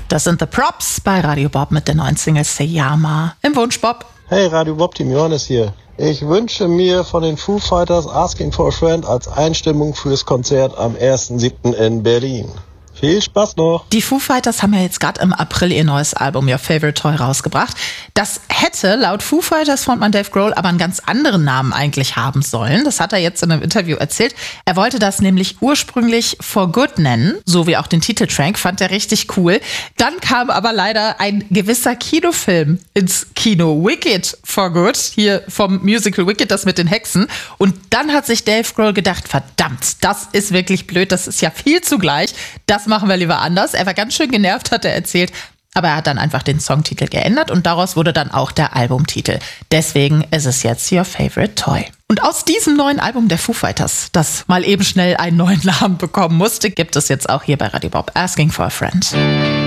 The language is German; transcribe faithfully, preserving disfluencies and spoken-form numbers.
Das sind The Props bei Radio Bob mit der neuen Single Seyama. Im Wunsch Bob. Hey Radio Bob, Team Johannes hier. Ich wünsche mir von den Foo Fighters Asking for a Friend als Einstimmung fürs Konzert am ersten siebten in Berlin. Viel Spaß noch. Die Foo Fighters haben ja jetzt gerade im April ihr neues Album Your Favorite Toy rausgebracht. Das hätte laut Foo Fighters Frontmann Dave Grohl aber einen ganz anderen Namen eigentlich haben sollen. Das hat er jetzt in einem Interview erzählt. Er wollte das nämlich ursprünglich For Good nennen, so wie auch den Titeltrack, fand er richtig cool. Dann kam aber leider ein gewisser Kinofilm ins Kino, Wicked for Good, hier vom Musical Wicked, das mit den Hexen. Und dann hat sich Dave Grohl gedacht, verdammt, das ist wirklich blöd, das ist ja viel zugleich. Das machen wir lieber anders. Er war ganz schön genervt, hat er erzählt. Aber er hat dann einfach den Songtitel geändert und daraus wurde dann auch der Albumtitel. Deswegen ist es jetzt Your Favorite Toy. Und aus diesem neuen Album der Foo Fighters, das mal eben schnell einen neuen Namen bekommen musste, gibt es jetzt auch hier bei Radio Bob Asking for a Friend.